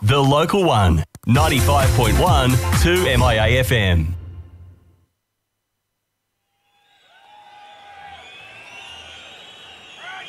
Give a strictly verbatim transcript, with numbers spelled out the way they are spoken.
The Local One, ninety-five point one, two M I A F M.